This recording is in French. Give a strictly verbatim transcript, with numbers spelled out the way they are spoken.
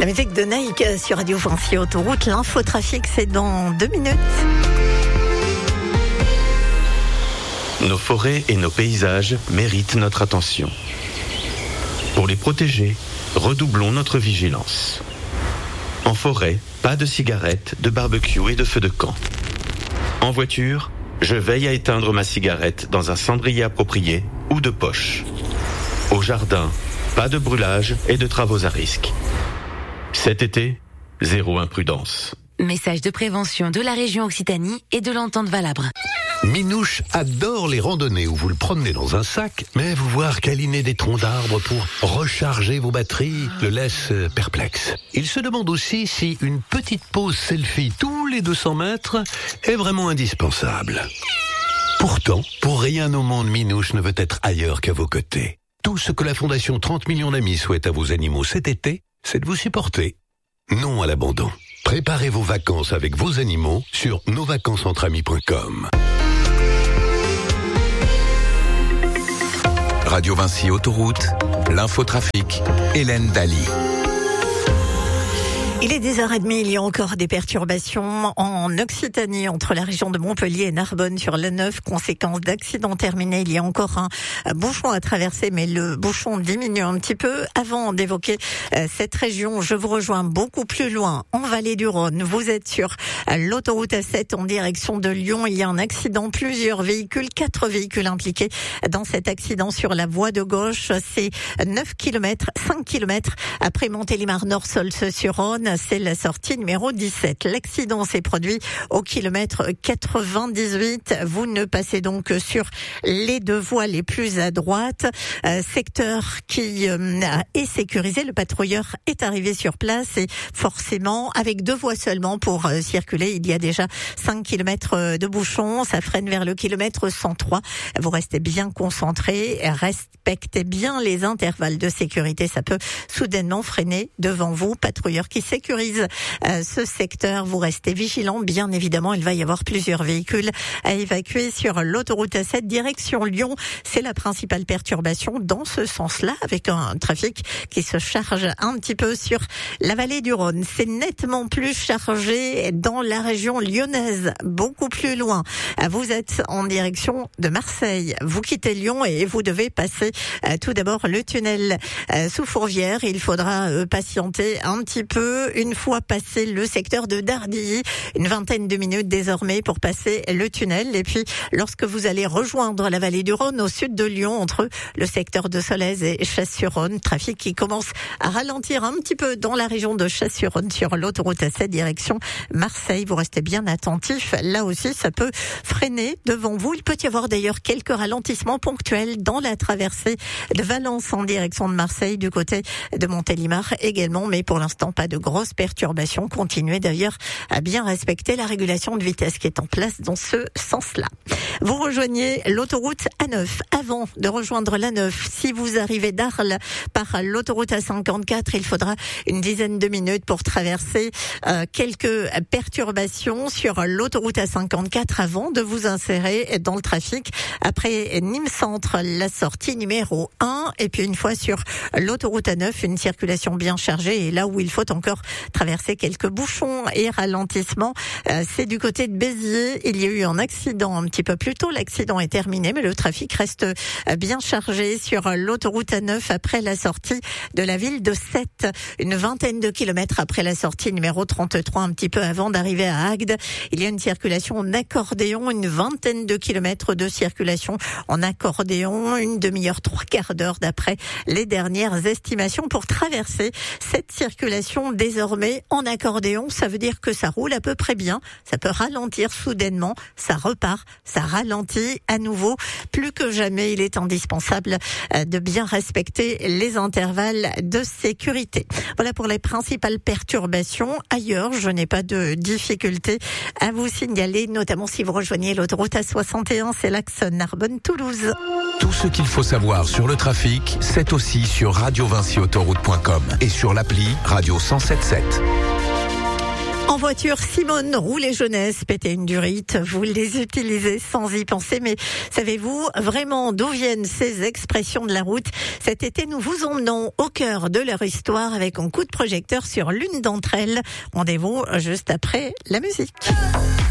La musique de Nike sur Radio Vinci Autoroute. L'infotrafic, c'est dans deux minutes. Nos forêts et nos paysages méritent notre attention. Pour les protéger, redoublons notre vigilance. En forêt, pas de cigarettes, de barbecue et de feux de camp. En voiture, je veille à éteindre ma cigarette dans un cendrier approprié ou de poche. Au jardin, pas de brûlage et de travaux à risque. Cet été, zéro imprudence. Message de prévention de la région Occitanie et de l'Entente Valabre. Minouche adore les randonnées où vous le promenez dans un sac, mais vous voir câliner des troncs d'arbres pour recharger vos batteries le laisse perplexe. Il se demande aussi si une petite pause selfie tous les deux cents mètres est vraiment indispensable. Pourtant, pour rien au monde, Minouche ne veut être ailleurs qu'à vos côtés. Tout ce que la Fondation trente millions d'amis souhaite à vos animaux cet été, c'est de vous supporter. Non à l'abandon. Préparez vos vacances avec vos animaux sur nos vacances entre amis point com. Radio Vinci Autoroute, l'infotrafic, Hélène Daly. Il est dix heures trente, il y a encore des perturbations en Occitanie entre la région de Montpellier et Narbonne sur l'A neuf, conséquence d'accident terminé. Il y a encore un bouchon à traverser, mais le bouchon diminue un petit peu. Avant d'évoquer cette région, je vous rejoins beaucoup plus loin, en vallée du Rhône. Vous êtes sur l'autoroute A sept en direction de Lyon. Il y a un accident, plusieurs véhicules, quatre véhicules impliqués dans cet accident sur la voie de gauche. C'est neuf kilomètres, cinq kilomètres après Montélimar-Nord-Solce-sur-Rhône. C'est la sortie numéro dix-sept. L'accident s'est produit au kilomètre quatre-vingt-dix-huit. Vous ne passez donc que sur les deux voies les plus à droite. Euh, secteur qui euh, est sécurisé. Le patrouilleur est arrivé sur place et forcément, avec deux voies seulement pour euh, circuler, il y a déjà cinq kilomètres de bouchons. Ça freine vers le kilomètre cent trois. Vous restez bien concentrés. Respectez bien les intervalles de sécurité. Ça peut soudainement freiner devant vous. Patrouilleur qui sécurise euh, ce secteur. Vous restez vigilants. Bien évidemment, il va y avoir plusieurs véhicules à évacuer sur l'autoroute A sept direction Lyon. C'est la principale perturbation dans ce sens-là, avec un trafic qui se charge un petit peu sur la vallée du Rhône. C'est nettement plus chargé dans la région lyonnaise, beaucoup plus loin. Vous êtes en direction de Marseille. Vous quittez Lyon et vous devez passer euh, tout d'abord le tunnel euh, sous Fourvière. Il faudra euh, patienter un petit peu. Une fois passé le secteur de Dardilly, une vingtaine de minutes désormais pour passer le tunnel. Et puis, lorsque vous allez rejoindre la vallée du Rhône au sud de Lyon, entre le secteur de Solèze et Chasse-sur-Rhône, trafic qui commence à ralentir un petit peu dans la région de Chasse-sur-Rhône sur l'autoroute A sept direction Marseille. Vous restez bien attentifs. Là aussi, ça peut freiner devant vous. Il peut y avoir d'ailleurs quelques ralentissements ponctuels dans la traversée de Valence en direction de Marseille, du côté de Montélimar également. Mais pour l'instant, pas de grosses perturbations. Continuez d'ailleurs à bien respecter la régulation de vitesse qui est en place dans ce sens-là. Vous rejoignez l'autoroute A neuf. Avant de rejoindre l'A neuf, si vous arrivez d'Arles par l'autoroute A cinquante-quatre, il faudra une dizaine de minutes pour traverser euh, quelques perturbations sur l'autoroute A cinquante-quatre avant de vous insérer dans le trafic. Après Nîmes Centre, la sortie numéro un. Et puis une fois sur l'autoroute A neuf, une circulation bien chargée. Et là où il faut encore traverser quelques bouchons et ralentissements, euh, c'est du côté de Béziers. Il y a eu un accident un petit peu plus tôt. L'accident est terminé, mais le trafic reste euh, bien chargé sur l'autoroute A neuf après la sortie de la ville de Sète. Une vingtaine de kilomètres après la sortie numéro trente-trois, un petit peu avant d'arriver à Agde. Il y a une circulation en accordéon, une vingtaine de kilomètres de circulation en accordéon, une demi-heure, trois quarts d'heure d'après les dernières estimations pour traverser cette circulation désormais en accordéon. Ça veut dire que ça roule à peu près bien. Ça peut ralentir soudainement. Ça repart. Ça ralentit à nouveau. Plus que jamais, il est indispensable de bien respecter les intervalles de sécurité. Voilà pour les principales perturbations. Ailleurs, je n'ai pas de difficulté à vous signaler, notamment si vous rejoignez l'autoroute A soixante et un, c'est l'axe Narbonne-Toulouse. Tout ce qu'il faut savoir sur le trafic, c'est aussi sur radio vinci autoroute point com et sur l'appli Radio cent sept sept. En voiture, Simone, roulez jeunesse, pétez une durite, vous les utilisez sans y penser, mais savez-vous vraiment d'où viennent ces expressions de la route? Cet été, nous vous emmenons au cœur de leur histoire avec un coup de projecteur sur l'une d'entre elles. Rendez-vous juste après la musique.